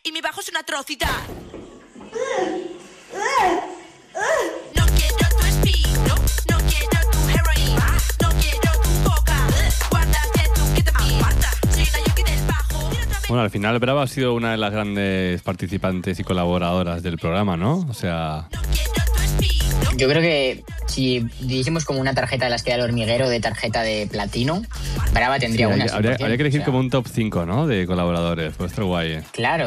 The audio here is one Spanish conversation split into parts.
y mi bajo es una atrocidad. No quiero tu espino, no quiero tu heroína, no quiero tu coca. Guárdate tú que te aparta. Soy una yoki del bajo. Bueno, al final Brava ha sido una de las grandes participantes y colaboradoras del programa, ¿no? O sea... Yo creo que si dijésemos como una tarjeta de las que da el hormiguero de tarjeta de platino, Brava tendría sí, una. Habría que elegir, o sea, como un top 5, ¿no? De colaboradores. Pues esto guay, ¿eh? Claro.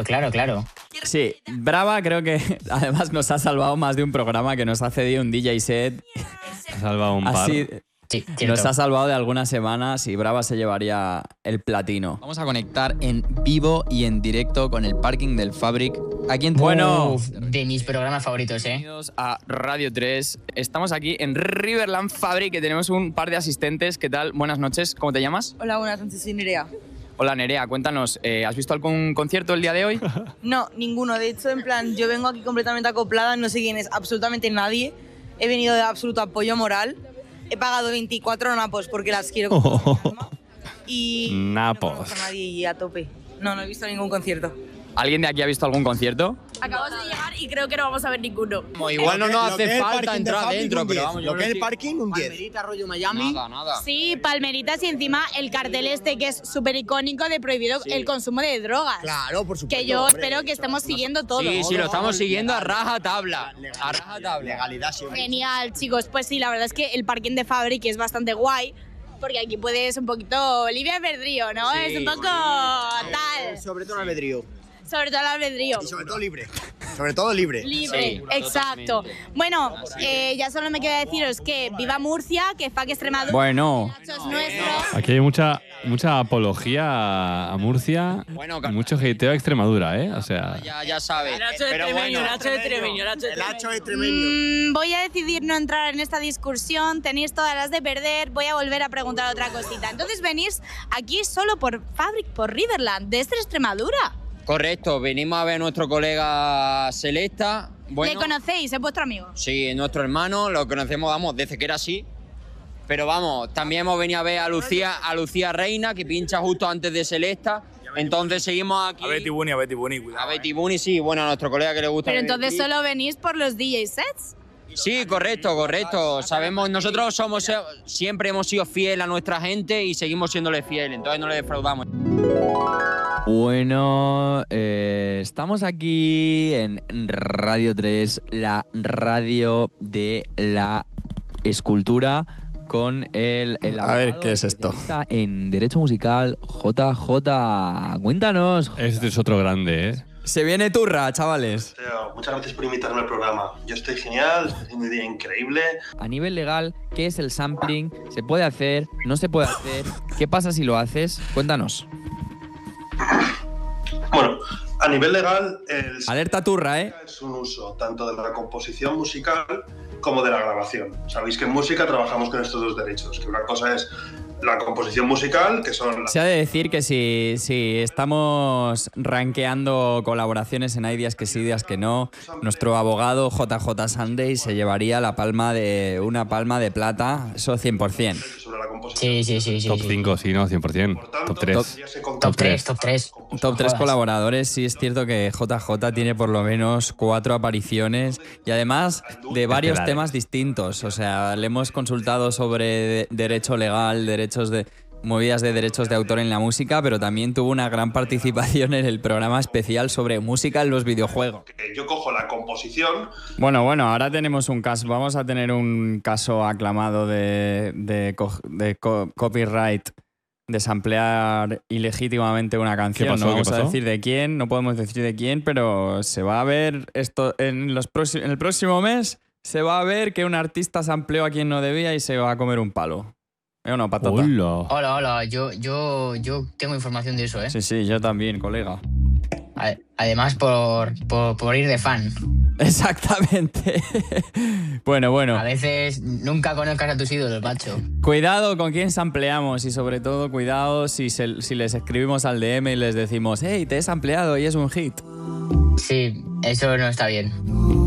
Sí, Brava creo que además nos ha salvado más de un programa, que nos ha cedido un DJ set. Ha salvado un par. Así, Sí, nos ha salvado de algunas semanas y Brava se llevaría el platino. Vamos a conectar en vivo y en directo con el parking del Fabric. Aquí en Bueno, de mis programas favoritos, ¿eh? Bienvenidos a Radio 3. Estamos aquí en Riverland Fabric, que tenemos un par de asistentes. ¿Qué tal? Buenas noches. ¿Cómo te llamas? Hola, buenas noches, soy Nerea. Hola, Nerea. Cuéntanos, ¿has visto algún concierto el día de hoy? No, ninguno. De hecho, en plan, yo vengo aquí completamente acoplada, no sé quién es absolutamente nadie. He venido de absoluto apoyo moral. He pagado 24 napos porque las quiero con toda mi alma. Y Napos. no conozco a nadie y a tope. No he visto ningún concierto. ¿Alguien de aquí ha visto algún concierto? Acabamos de llegar y creo que no vamos a ver ninguno. Igual no nos hace falta entrar dentro, pero vamos, lo que es el parking, un 10. Palmerita, rollo Miami. Nada. Sí, palmeritas y encima el cartel este que es súper icónico de prohibido el consumo de drogas. Claro, por supuesto. Que yo hombre, espero que estemos siguiendo todo. Sí, lo estamos siguiendo a raja tabla. A raja tabla. Legalidad siempre. Genial, chicos. Pues sí, la verdad es que el parking de Fabric es bastante guay. Porque aquí puedes un poquito libre albedrío, ¿no? Sí, Es un poco tal. Sobre todo el albedrío. Sobre todo el albedrío. Y sobre todo libre. Sobre todo libre. Libre, Sí, exacto. Bueno, ya solo me queda deciros que viva Murcia, que fuck Extremadura. Bueno. Nacho es nuestro. Aquí hay mucha apología a Murcia Bueno, y mucho hateo a Extremadura, ¿eh? O sea... Ya sabes. Pero bueno, Nacho de Tremeño. El hacho es tremendo. Voy a decidir no entrar en esta discusión, tenéis todas las de perder, voy a volver a preguntar otra cosita. Entonces venís aquí solo por Fabric, por Riverland, desde Extremadura. correcto, venimos a ver a nuestro colega Celesta. Bueno, ¿Le conocéis? ¿Es vuestro amigo? sí, es nuestro hermano, lo conocemos, vamos, desde que era así. Pero vamos, también hemos venido a ver a Lucía Reina, que pincha justo antes de Celesta. Entonces seguimos aquí. A Betty Bunny, cuidado. A Betty Bunny, sí, bueno, a nuestro colega que le gusta. Pero el entonces beat. solo venís por los DJ sets. Sí, correcto. Sabemos, nosotros siempre hemos sido fieles a nuestra gente y seguimos siéndole fieles, entonces no le defraudamos. Bueno, estamos aquí en Radio 3, la radio de la escultura, con el A ver, ¿qué es esto? En Derecho Musical, JJ. Cuéntanos. Este es otro grande, ¿eh? Se viene turra, chavales. Muchas gracias por invitarme al programa. Yo estoy genial, estoy haciendo un día increíble. A nivel legal, ¿qué es el sampling? ¿Se puede hacer? ¿No se puede hacer? ¿Qué pasa si lo haces? Cuéntanos. Bueno, a nivel legal, el Alerta turra, ¿eh? es un uso tanto de la composición musical como de la grabación. Sabéis que en música trabajamos con estos dos derechos, que una cosa es la composición musical, que son las... Se ha de decir que si estamos rankeando colaboraciones en Hay días que sí, días que no, nuestro abogado JJ Sunday se llevaría una palma de plata, eso 100%. sobre la composición. Sí. Top 5, sí, no, 100%. Top 3. Top 3. Top 3 colaboradores, sí es cierto que JJ tiene por lo menos 4 apariciones y además de varios temas distintos. O sea, le hemos consultado sobre derecho legal, movidas de derechos de autor en la música, pero también tuvo una gran participación en el programa especial sobre música en los videojuegos. Yo cojo la composición. Bueno, ahora tenemos un caso, vamos a tener un caso aclamado de copyright, de samplear ilegítimamente una canción. ¿Qué pasó? No vamos ¿Qué a pasó? decir de quién, no podemos decir de quién, pero se va a ver esto en el próximo mes. Se va a ver que un artista sampleó a quien no debía y se va a comer un palo. ¿Eh o no, patata? Hola, yo tengo información de eso, ¿eh? Sí, yo también, colega. Además, por ir de fan. Exactamente. Bueno. A veces nunca conozcas a tus ídolos, macho. Cuidado con quién sampleamos y sobre todo cuidado si les escribimos al DM y les decimos hey, te he sampleado y es un hit. Sí, eso no está bien.